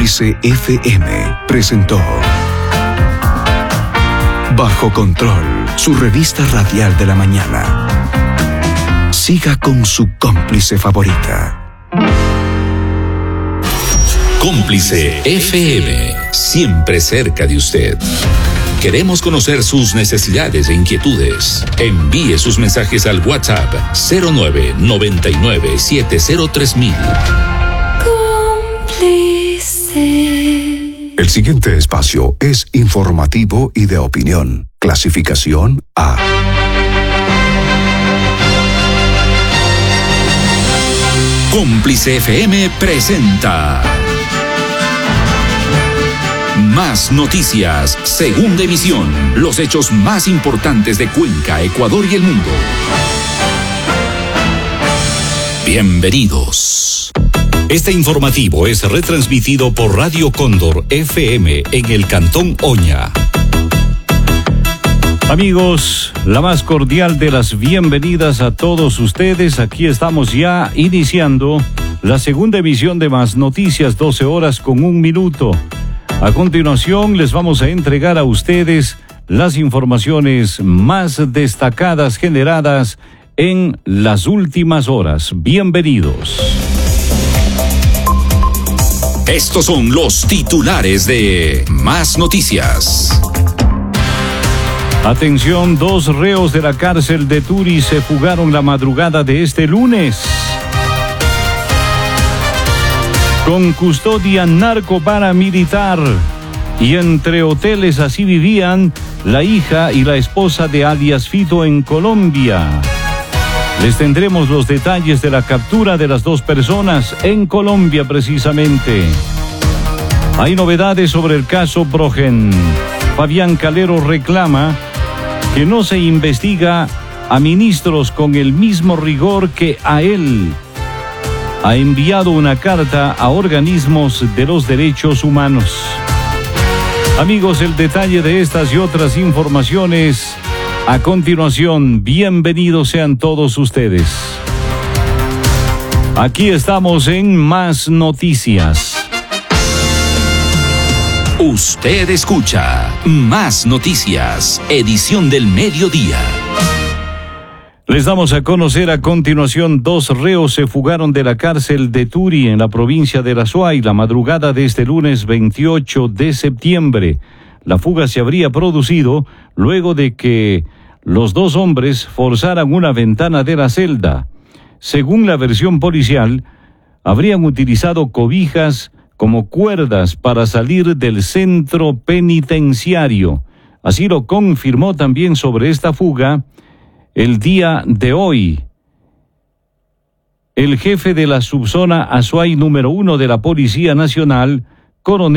Cómplice FM presentó Bajo Control, su revista radial de la mañana. Siga con su cómplice favorita. Cómplice FM, siempre cerca de usted. Queremos conocer sus necesidades e inquietudes. Envíe sus mensajes al WhatsApp 0999703000. Cómplice. El siguiente espacio es informativo y de opinión. Clasificación A. Cómplice FM presenta Más Noticias, segunda emisión. Los hechos más importantes de Cuenca, Ecuador y el mundo. Bienvenidos. Este informativo es retransmitido por Radio Cóndor FM en el Cantón Oña. Amigos, la más cordial de las bienvenidas a todos ustedes. Aquí estamos ya iniciando la segunda emisión de Más Noticias, 12 horas con 1 minuto. A continuación les vamos a entregar a ustedes las informaciones más destacadas generadas en las últimas horas. Bienvenidos. Estos son los titulares de Más Noticias. Atención, 2 reos de la cárcel de Turi se fugaron la madrugada de este lunes. Con custodia narco-paramilitar y entre hoteles así vivían la hija y la esposa de alias Fito en Colombia. Les tendremos los detalles de la captura de las 2 personas en Colombia precisamente. Hay novedades sobre el caso Brogen. Fabián Calero reclama que no se investiga a ministros con el mismo rigor que a él. Ha enviado una carta a organismos de los derechos humanos. Amigos, el detalle de estas y otras informaciones a continuación. Bienvenidos sean todos ustedes. Aquí estamos en Más Noticias. Usted escucha Más Noticias, edición del mediodía. Les damos a conocer a continuación: 2 reos se fugaron de la cárcel de Turi en la provincia de La Suay la madrugada de este lunes 28 de septiembre. La fuga se habría producido luego de que los 2 hombres forzaran una ventana de la celda. Según la versión policial, habrían utilizado cobijas como cuerdas para salir del centro penitenciario. Así lo confirmó también sobre esta fuga el día de hoy el jefe de la subzona Azuay número 1 de la Policía Nacional, coronel